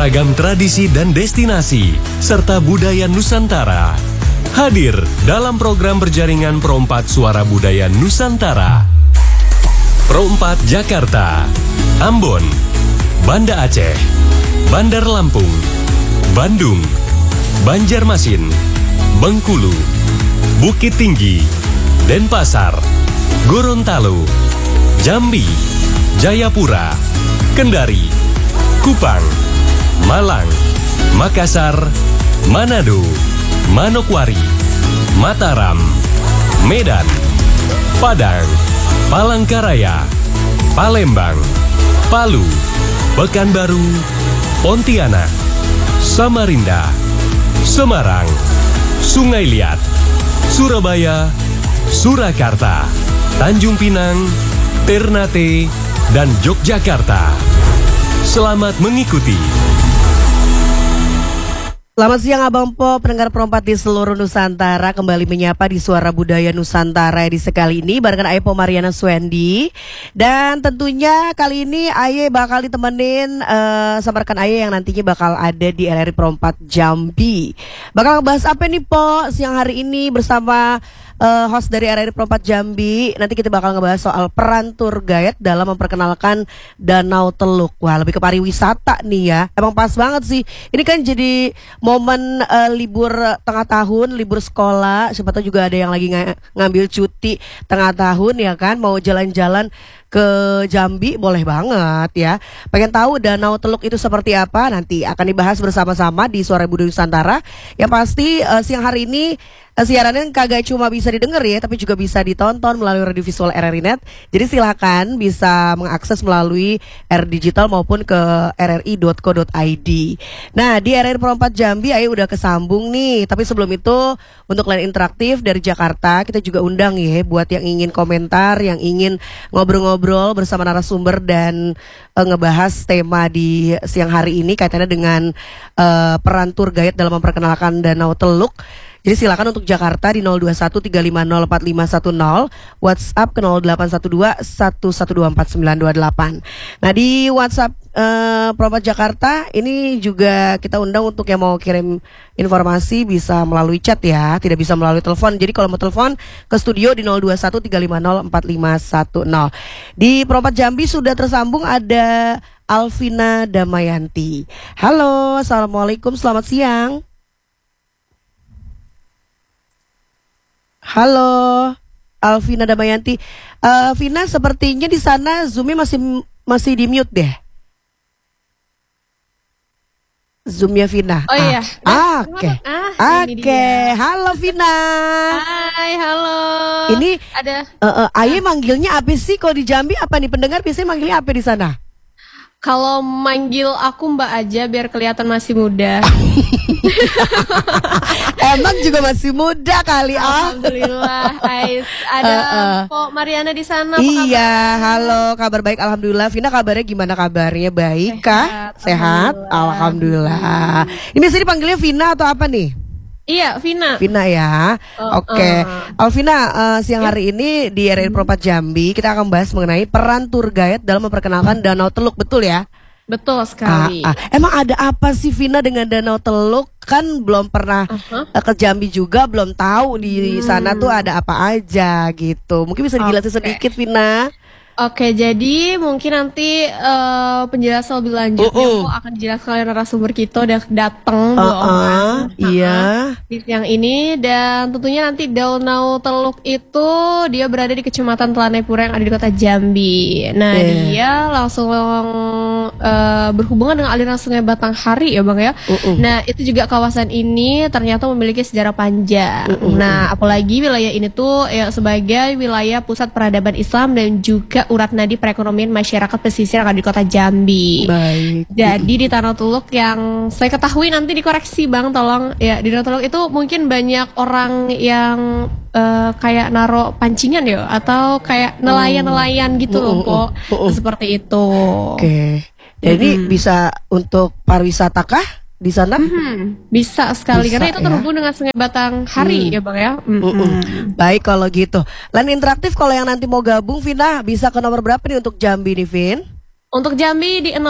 beragam tradisi dan destinasi, serta budaya Nusantara. Hadir dalam program berjaringan Pro4 Suara Budaya Nusantara. Pro4 Jakarta, Ambon, Banda Aceh, Bandar Lampung, Bandung, Banjarmasin, Bengkulu, Bukit Tinggi, Denpasar, Gorontalo, Jambi, Jayapura, Kendari, Kupang, Malang, Makassar, Manado, Manokwari, Mataram, Medan, Padang, Palangkaraya, Palembang, Palu, Pekanbaru, Pontianak, Samarinda, Semarang, Sungai Liat, Surabaya, Surakarta, Tanjung Pinang, Ternate, dan Yogyakarta. Selamat mengikuti. Selamat siang Abang Po, pendengar Pro4 di seluruh Nusantara, kembali menyapa di Suara Budaya Nusantara edisi kali ini barengan Aye Po Mariana Swendi. Dan tentunya kali ini Aye bakal ditemenin sama rekan Aye yang nantinya bakal ada di RRI Pro4 Jambi. Bakal ngebahas apa nih Po siang hari ini bersama host dari RRI Pro4 Jambi. Nanti kita bakal ngebahas soal peran tour guide dalam memperkenalkan Danau Teluk. Wah, lebih ke pariwisata nih ya. Emang pas banget sih. Ini kan jadi momen libur tengah tahun, libur sekolah. Siapa tahu juga ada yang lagi ngambil cuti tengah tahun ya kan, mau jalan-jalan ke Jambi, boleh banget ya. Pengen tahu Danau Teluk itu seperti apa? Nanti akan dibahas bersama-sama di Suara Budaya Nusantara. Yang pasti siang hari ini siarannya kagak cuma bisa didengar ya, tapi juga bisa ditonton melalui radio visual RRI Net. Jadi silakan bisa mengakses melalui R Digital maupun ke rri.co.id. Nah, di RRI Pro4 Jambi Ayo udah kesambung nih. Tapi sebelum itu, untuk line interaktif dari Jakarta, kita juga undang ya buat yang ingin komentar, yang ingin ngobrol-ngobrol bersama narasumber dan ngebahas tema di siang hari ini kaitannya dengan peran tour guide dalam memperkenalkan Danau Teluk. Jadi silakan untuk Jakarta di 0213504510, WhatsApp ke 081211249228. Nah, di WhatsApp Pro4 Jakarta ini juga kita undang untuk yang mau kirim informasi bisa melalui chat ya, tidak bisa melalui telepon. Jadi kalau mau telepon ke studio di 0213504510. Di Pro4 Jambi sudah tersambung ada Alvina Damayanti. Halo, assalamualaikum, selamat siang. Halo, Alvina Damayanti. Vina, sepertinya di sana Zoom-nya masih di mute deh. Zoom-nya Vina. Oh iya. Oke. Oke. Halo Vina. Hai, halo. Ini ada Aye manggilnya apa sih kalau di Jambi? Apa nih pendengar biasanya manggilnya apa di sana? Kalau manggil aku Mbak aja biar kelihatan masih muda. Emang juga masih muda kali. Alhamdulillah. Ada Kok Mariana di sana. Iya, halo, kabar baik alhamdulillah. Vina kabarnya gimana kabarnya? Baik kah? Sehat? Alhamdulillah. Ini biasanya dipanggilnya Vina atau apa nih? Iya, Vina. Vina ya. Oke. Alvina, siang hari ini di RRI Pro4 Jambi kita akan bahas mengenai peran tour guide dalam memperkenalkan Danau Teluk, betul ya? Betul sekali. Emang ada apa sih Vina dengan Danau Teluk? Kan belum pernah ke Jambi juga, belum tahu di sana tuh ada apa aja gitu. Mungkin bisa dijelasin sedikit Vina. Oke, jadi mungkin nanti penjelasan lebih lanjutnya aku akan dijelaskan oleh narasumber kita udah datang iya di siang ini. Dan tentunya nanti Danau Teluk itu dia berada di Kecamatan Telanai-Pura yang ada di Kota Jambi. Nah, dia langsung berhubungan dengan aliran Sungai Batanghari ya Bang ya. Nah, itu juga kawasan ini ternyata memiliki sejarah panjang. Nah, apalagi wilayah ini tuh ya sebagai wilayah pusat peradaban Islam dan juga urat nadi perekonomian masyarakat pesisir yang ada di Kota Jambi. Baik. Jadi di Danau Teluk yang saya ketahui, nanti dikoreksi Bang tolong ya, di Danau Teluk itu mungkin banyak orang yang kayak naro pancingan ya, atau kayak nelayan-nelayan gitu loh kok. Seperti itu. Oke. Jadi bisa untuk pariwisata kah di sana? Bisa sekali, Bisa, karena itu terhubung dengan Sungai Batanghari ya Bang ya. Baik kalau gitu. Line interaktif kalau yang nanti mau gabung Vina bisa ke nomor berapa nih untuk Jambi nih Vin? Untuk Jambi di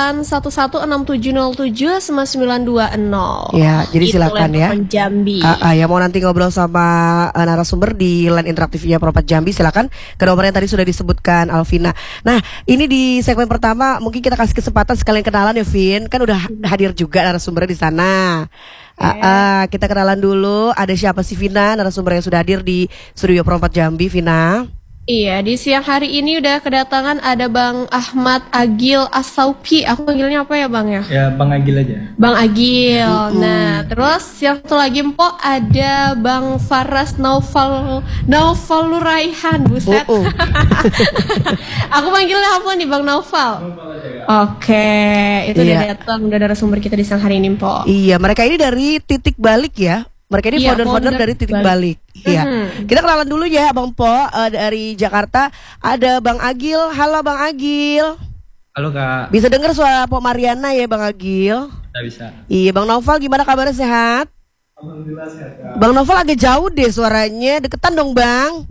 08116707 Ya, jadi Itu silakan ya. telepon Jambi. Ya mau nanti ngobrol sama narasumber di line interaktifnya Perompat Jambi, silakan ke nomor yang tadi sudah disebutkan Alvina. Nah, ini di segmen pertama mungkin kita kasih kesempatan sekalian kenalan ya, Vin. Kan udah hadir juga narasumbernya di sana. Kita kenalan dulu. Ada siapa sih, Vina, narasumber yang sudah hadir di studio Perompat Jambi, Vina? Iya, di siang hari ini udah kedatangan ada Bang Ahmad Agil As-Sauki. Aku panggilnya apa ya, Bang ya? Ya, Bang Agil aja. Bang Agil. Nah, terus yang satu lagi Mpok ada Bang Faras Naufal Nuraihan. Buset. Aku panggilnya apa nih, Bang Naufal? Oke, itu udah datang, udah ada sumber kita di siang hari ini, Mpok. Iya, mereka ini dari Titik Balik ya. Mereka ini founder-founder dari Titik Balik. Iya. Kita kenalan dulu ya, Bang Po, dari Jakarta. Ada Bang Agil. Halo Bang Agil. Halo Kak. Bisa dengar suara Po Mariana ya, Bang Agil? Bisa. Iya, Bang Noval gimana kabarnya, sehat? Alhamdulillah sehat Kak. Bang Noval agak jauh deh suaranya. Deketan dong, Bang.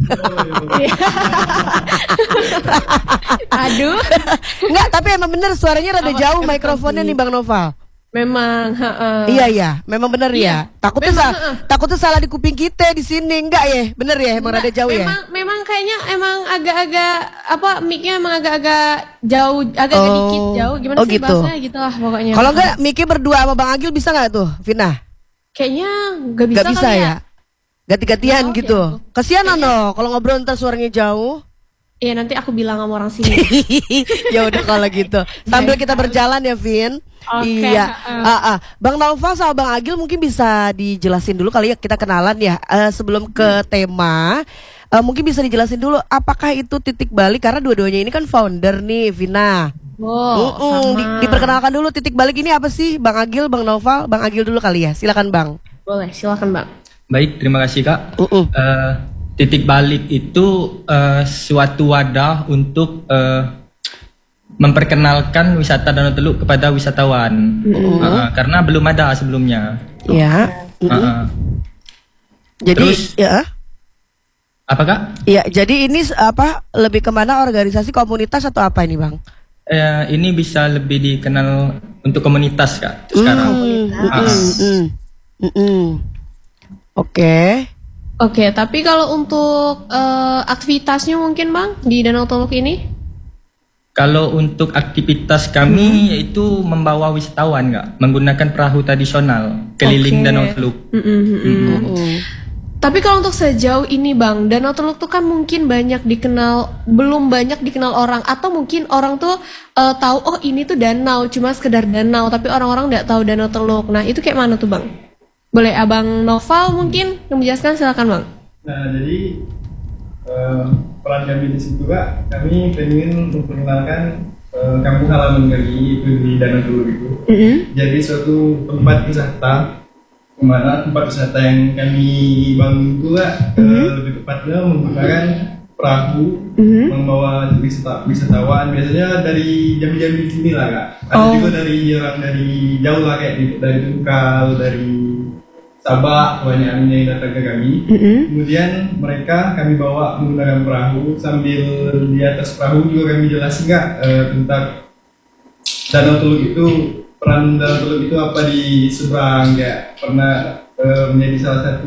Aduh. Enggak, tapi emang bener suaranya rada jauh mikrofonnya nih, Bang Noval. Memang, Iya, memang bener ya. Takutnya salah di kuping kita di sini, enggak ya? Bener ya, emang rada jauh ya. Memang kayaknya emang agak-agak apa mic-nya emang agak-agak jauh, agak-agak dikit jauh. Gimana sih gitu. bahasanya gitu lah pokoknya. Kalau enggak mic-nya berdua sama Bang Agil bisa enggak tuh, Vina? Kayaknya nggak bisa, Gak bisa kali ya. Ganti-gantian Nggak tahu gitu. ya. Kasianan loh kalau ngobrol ntar suaranya jauh. Iya, nanti aku bilang sama orang sini. Ya udah kalau gitu. Sambil kita berjalan ya, Vin. Oke, Iya. Bang Naufal sama Bang Agil mungkin bisa dijelasin dulu kali ya, kita kenalan ya. Sebelum ke tema, mungkin bisa dijelasin dulu apakah itu Titik Balik, karena dua-duanya ini kan founder nih, Vina. Sama. Diperkenalkan dulu Titik Balik ini apa sih, Bang Agil, Bang Naufal? Bang Agil dulu kali ya. Silakan, Bang. Boleh, silakan Bang. Baik, terima kasih Kak. Titik Balik itu suatu wadah untuk memperkenalkan wisata Danau Teluk kepada wisatawan. Karena belum ada sebelumnya. Ya. Jadi Terus, ya. apa Kak? Ya, jadi ini apa, lebih kemana, organisasi komunitas atau apa ini, Bang? Ini bisa lebih dikenal untuk komunitas Kak sekarang. Oke, tapi kalau untuk aktivitasnya mungkin Bang di Danau Teluk ini? Kalau untuk aktivitas kami yaitu membawa wisatawan Kak, menggunakan perahu tradisional keliling Danau Teluk. Tapi kalau untuk sejauh ini Bang, Danau Teluk tuh kan mungkin belum banyak dikenal orang, atau mungkin orang tuh tahu oh ini tuh danau, cuma sekedar danau, tapi orang-orang nggak tahu Danau Teluk. Nah itu kayak mana tuh Bang? Boleh Abang Noval mungkin yang menjelaskan, silakan Bang. Nah jadi peran kami di situ Kak, kami ingin memperkenalkan kampung halaman kami itu di Danau Teluk itu. Jadi suatu tempat wisata, kemana tempat wisata yang kami bangun itu Kak, lebih tepatnya menggunakan perahu, membawa wisatawan. Biasanya dari Jambi-Jambi sini lah Kak. Ada juga dari orang dari jauh lah, kayak dari Tungkal, dari Sabah, banyak yang datang ke kami. Kemudian kami bawa menggunakan perahu, sambil di atas perahu juga kami jelasin Kak tentang Danau Teluk itu, peran Danau Teluk itu apa di seberang, kayak pernah menjadi salah satu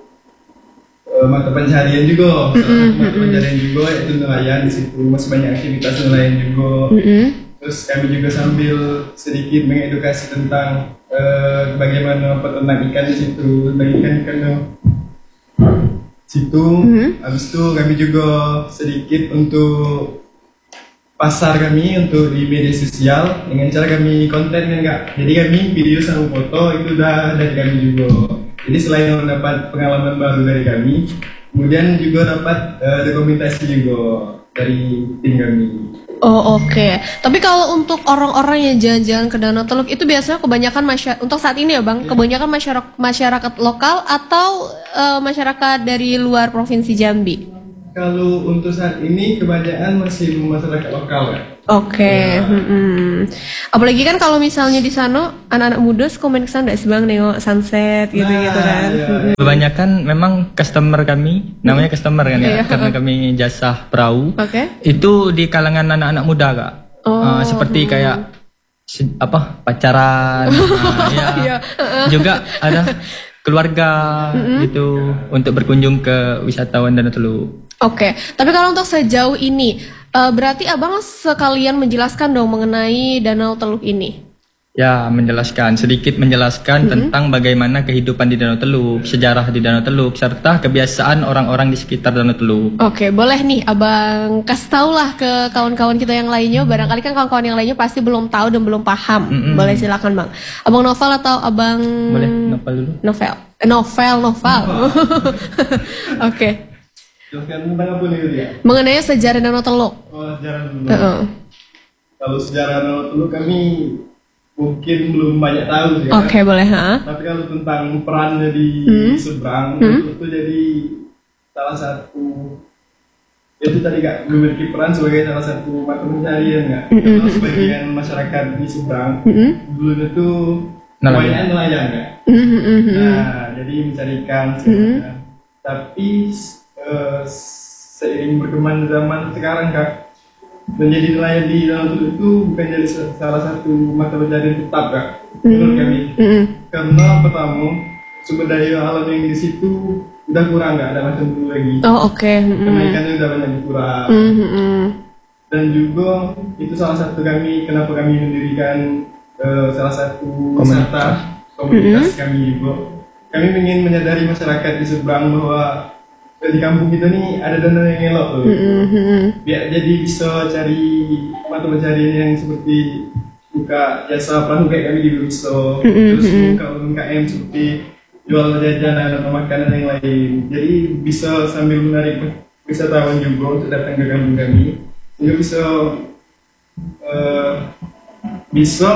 mata pencarian juga, yaitu nelayan. Di situ masih banyak aktivitas nelayan juga. Terus kami juga sambil sedikit mengedukasi tentang bagaimana peternak ikan di situ, ikan di situ. Habis itu kami juga sedikit untuk pasar kami untuk di media sosial dengan cara kami konten kan Kak. Jadi kami video sama foto itu udah dari kami juga. Jadi selain mendapat pengalaman baru dari kami, kemudian juga dapat dokumentasi juga dari tim kami. Oke. Tapi kalau untuk orang-orang yang jalan-jalan ke Danau Teluk itu biasanya kebanyakan untuk saat ini ya Bang, kebanyakan masyarakat lokal atau masyarakat dari luar provinsi Jambi? Kalau untuk saat ini kebanyakan masih masyarakat lokal ya. Oke. Apalagi kan kalau misalnya di sana anak-anak muda suka main kesana sih Bang, nengok sunset gitu-gitu kan. Kebanyakan memang customer kami, namanya customer kan ya, karena kami jasa perahu. Itu di kalangan anak-anak muda Kak. seperti kayak pacaran, juga ada keluarga gitu untuk berkunjung ke wisatawan Danau Teluk. Oke, tapi kalau untuk sejauh ini, berarti abang sekalian menjelaskan dong mengenai Danau Teluk ini. Ya, sedikit menjelaskan tentang bagaimana kehidupan di Danau Teluk, sejarah di Danau Teluk, serta kebiasaan orang-orang di sekitar Danau Teluk. Oke, boleh nih abang kasih tau lah ke kawan-kawan kita yang lainnya. Barangkali kan kawan-kawan yang lainnya pasti belum tahu dan belum paham. Boleh silakan bang. Abang Novel atau abang? Boleh Novel dulu. Novel. Oke. Mengenai sejarah Danau Teluk. Sejarah Danau Teluk. Kalau sejarah Danau Teluk kami mungkin belum banyak tahu sih. Oke, boleh. Tapi kalau tentang perannya di seberang itu jadi salah satu itu tadi Kak, memiliki peran sebagai salah satu mata pencarian Kak. Karena sebagian masyarakat di seberang dulu itu kebanyakan nelayan Kak. Nah, jadi mencari ikan. Tapi seiring berkembang zaman sekarang Kak, menjadi nelayan di Danau Teluk itu bukan jadi salah satu mata pencarian tetap Kak, menurut kami. Karena pertama sumber daya alam yang di situ udah kurang, nggak ada macam dulu lagi. Karena ikannya udah banyak berkurang. Dan juga itu salah satu kenapa kami mendirikan salah satu komunitas kami juga. Kami ingin menyadari masyarakat di seberang bahwa di kampung kita nih ada danau yang elok tuh. Biar jadi bisa cari mata pencarian yang seperti buka jasa perahu kayak kami juga bisa. Terus buka UMKM seperti jual jajanan atau makanan yang lain. Jadi bisa sambil menarik wisatawan juga untuk datang ke kampung kami. Juga bisa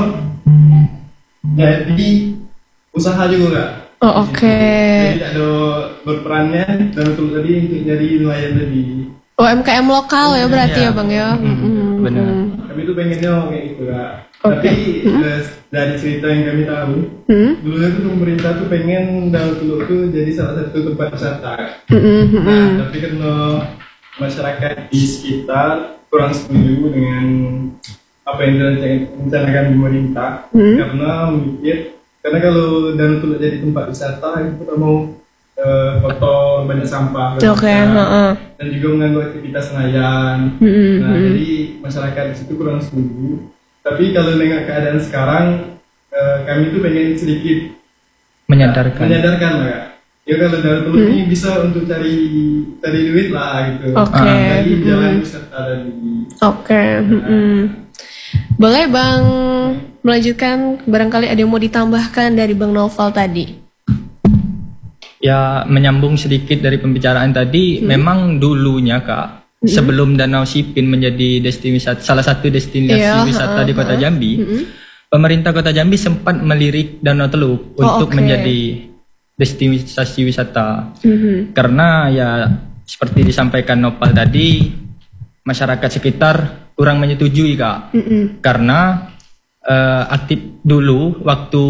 jadi usaha juga Kak. Jadi ada berperannya Danau Teluk tadi untuk jadi nelayan tadi. UMKM lokal ya berarti ya bang ya. Benar. Kami tuh pengennya kayak gitu Kak. Tapi dari cerita yang kami tahu, dulunya tuh pemerintah tuh pengen Danau Teluk tuh jadi salah satu tempat wisata. Nah, tapi karena masyarakat di sekitar kurang setuju dengan apa yang direncanakan pemerintah, karena kalau Danau Teluk jadi tempat wisata itu kita mau kotor, banyak sampah, dan juga mengganggu aktivitas nelayan. Nah, jadi masyarakat di situ kurang setuju. Tapi kalau dengan keadaan sekarang, kami tuh pengen sedikit menyadarkan lah Kak. Ya kalau Danau Teluk ini bisa untuk cari duit lah gitu. Dari jalan wisata tadi. Boleh bang melanjutkan, barangkali ada yang mau ditambahkan dari bang Novel tadi. Ya, menyambung sedikit dari pembicaraan tadi, memang dulunya Kak, sebelum Danau Sipin menjadi salah satu destinasi wisata di Kota Jambi, pemerintah Kota Jambi sempat melirik Danau Teluk untuk menjadi destinasi wisata. Karena ya seperti disampaikan Nopal tadi, masyarakat sekitar kurang menyetujui Kak. Karena aktif dulu waktu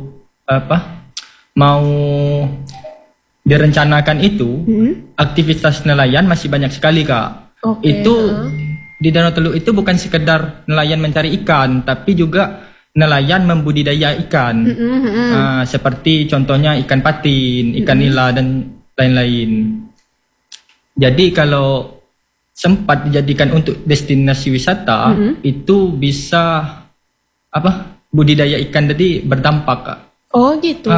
mau direncanakan itu, aktivitas nelayan masih banyak sekali Kak. Itu di Danau Teluk itu bukan sekedar nelayan mencari ikan, tapi juga nelayan membudidaya ikan. Seperti contohnya ikan patin, ikan nila dan lain-lain. Jadi kalau sempat dijadikan untuk destinasi wisata, itu bisa budidaya ikan tadi berdampak Kak. Oh gitu.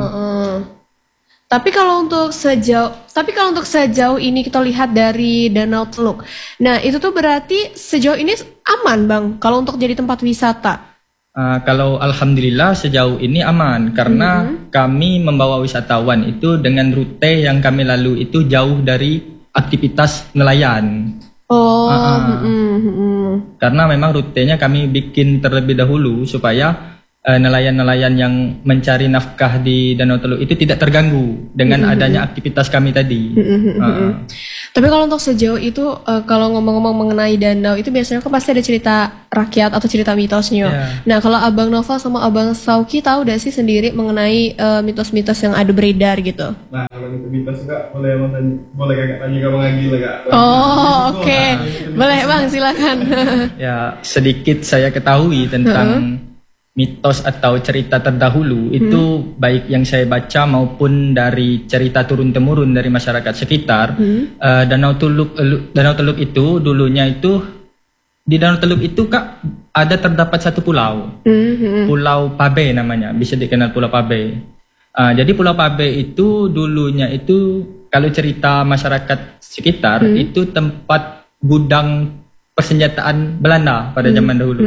Tapi kalau untuk sejauh ini kita lihat dari Danau Teluk. Nah, itu tuh berarti sejauh ini aman, Bang, kalau untuk jadi tempat wisata. Kalau alhamdulillah sejauh ini aman karena kami membawa wisatawan itu dengan rute yang kami lalui itu jauh dari aktivitas nelayan. Karena memang rutenya kami bikin terlebih dahulu supaya nelayan-nelayan yang mencari nafkah di Danau Teluk itu tidak terganggu dengan adanya aktivitas kami tadi. Tapi kalau untuk sejauh itu, kalau ngomong-ngomong mengenai danau itu biasanya kan pasti ada cerita rakyat atau cerita mitosnya. Nah, kalau Abang Noval sama Abang Sauki tahu gak sih sendiri mengenai mitos-mitos yang ada beredar gitu? Nah, kalau itu mitos juga boleh kakak tanya ke Bang Agil Kak. Oh, oke. Boleh Bang, silakan. Ya, sedikit saya ketahui tentang mitos atau cerita terdahulu itu baik yang saya baca maupun dari cerita turun-temurun dari masyarakat sekitar. Danau Teluk itu dulunya itu di Danau Teluk itu Kak terdapat satu pulau. Pulau Pabe namanya, bisa dikenal Pulau Pabe. Jadi Pulau Pabe itu dulunya itu kalau cerita masyarakat sekitar itu tempat gudang persenjataan Belanda pada zaman dahulu.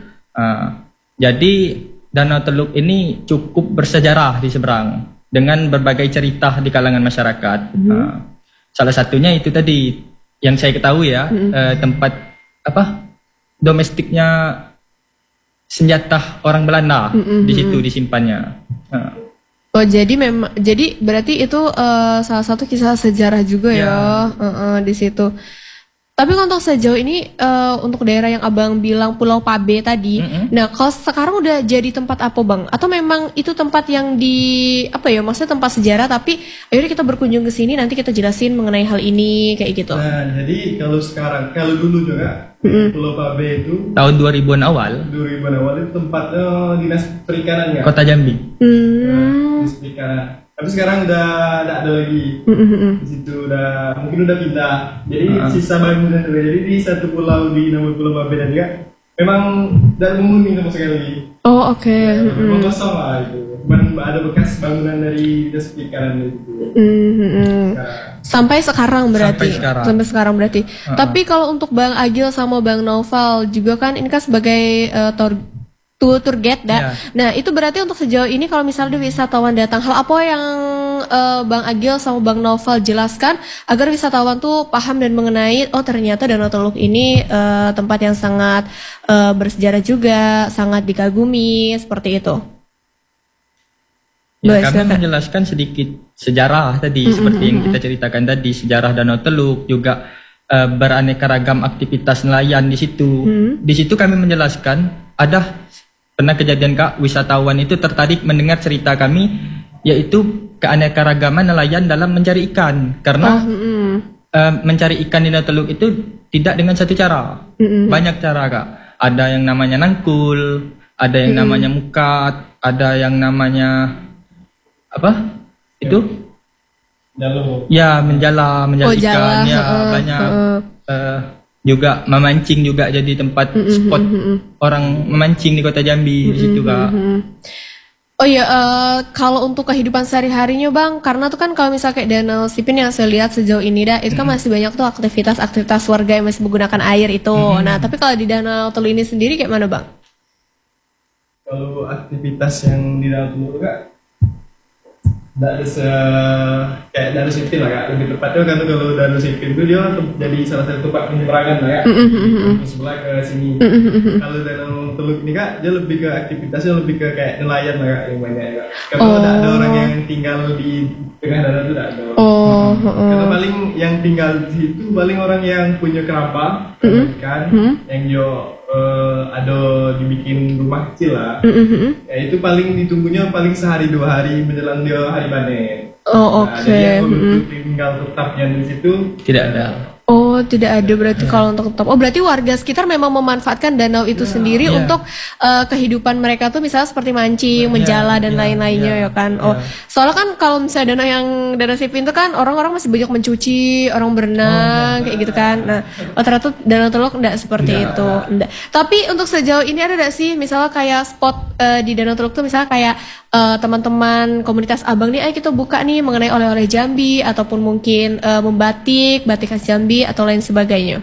Jadi Danau Teluk ini cukup bersejarah di seberang dengan berbagai cerita di kalangan masyarakat. Salah satunya itu tadi yang saya ketahui ya, tempat domestiknya senjata orang Belanda di situ disimpannya. Oh, jadi berarti itu salah satu kisah sejarah juga ya, di situ. Tapi untuk sejauh ini untuk daerah yang Abang bilang Pulau Pabe tadi, nah kalau sekarang udah jadi tempat apa Bang? Atau memang itu tempat yang maksudnya tempat sejarah tapi akhirnya kita berkunjung ke sini nanti kita jelasin mengenai hal ini kayak gitu. Nah, jadi kalau dulu juga Pulau Pabe itu tahun 2000-an awal itu tempat dinas perikanan ya. Kota Jambi. Dinas perikanan. Tapi sekarang udah tidak ada lagi. Di situ mungkin udah pindah. Jadi sisa bangunan juga. Jadi di satu pulau di nama Pulau Pabe dan juga memang tidak menghuni sama sekali. Oh, oke. Memang kosong lah itu. Ada bekas bangunan dari dinas perikanan itu. Sampai sekarang berarti. Sampai sekarang berarti. Tapi kalau untuk Bang Agil sama Bang Noval juga kan ini kan sebagai tour guide Nah, itu berarti untuk sejauh ini kalau misalnya wisatawan datang, hal apa yang Bang Agil sama Bang Noval jelaskan agar wisatawan tuh paham dan mengenai ternyata Danau Teluk ini tempat yang sangat bersejarah juga, sangat dikagumi seperti itu. Ya, kami menjelaskan sedikit sejarah tadi seperti yang kita ceritakan tadi, sejarah Danau Teluk juga beraneka ragam aktivitas nelayan di situ. Di situ kami menjelaskan pernah kejadian Kak, wisatawan itu tertarik mendengar cerita kami yaitu keanekaragaman nelayan dalam mencari ikan karena mencari ikan di Danau Teluk itu tidak dengan satu cara, banyak cara Kak. Ada yang namanya nangkul, ada yang namanya mukat, ada yang namanya menjala ikan banyak. Juga memancing juga jadi tempat spot orang memancing di Kota Jambi di situ Kak. Oh iya, kalau untuk kehidupan sehari-harinya Bang, karena tuh kan kalau misalnya kayak Danau Sipin yang saya lihat sejauh ini itu kan masih banyak tuh aktivitas warga yang masih menggunakan air itu. Nah, tapi kalau di Danau Teluk ini sendiri kayak mana Bang? Kalau aktivitas yang di Danau Teluk Kak, tidak ada kayak Danau Sipin lah Kak, lebih tepatnya kan kalau Danau Sipin itu dia jadi salah satu tempat penyeberangan lah Kak, ke sebelah ke sini. Kalau Danau Teluk ini Kak, dia lebih ke aktivitasnya lebih ke kayak nelayan lah Kak, yang banyak Kak. Karena tidak ada orang yang tinggal di tengah danau itu tidak ada. Karena paling yang tinggal di situ paling orang yang punya keramba, ikan, yang ada dibikin rumah kecil lah. Ya itu paling ditunggunya paling sehari 2 hari menjelang dia hari panen. Jadi yang tinggal tetapnya di situ tidak ada. Oh, tidak ada berarti kalau untuk tetap. Oh, berarti warga sekitar memang memanfaatkan danau itu sendiri untuk kehidupan mereka tuh misalnya seperti mancing, menjala dan lain-lainnya ya kan. Soalnya kan kalau misalnya Danau Sipin itu kan orang-orang masih banyak mencuci, orang berenang kayak gitu kan. Nah, ternyata Danau Teluk enggak seperti itu. Enggak. Tapi untuk sejauh ini ada enggak sih misalnya kayak spot di Danau Teluk tuh misalnya kayak teman-teman komunitas Abang nih, ayo kita buka nih mengenai oleh-oleh Jambi ataupun mungkin membatik, batik khas Jambi atau lain sebagainya.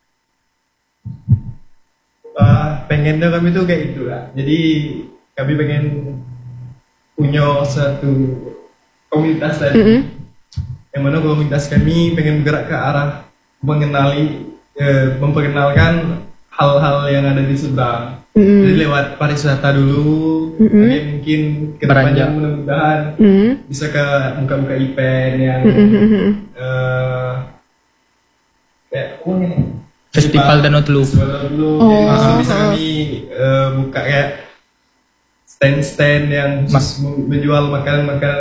Pengennya kami tuh kayak gitu lah. Jadi kami pengen punya satu komunitas tadi, yang mana komunitas kami pengen bergerak ke arah memperkenalkan hal-hal yang ada di Subang. Jadi lewat pariwisata dulu, nanti mungkin kedepannya mudah-mudahan bisa ke buka-buka event yang kayak Festival Danau Teluk. Jadi bisa kami buka kayak stand-stand yang menjual makanan-makanan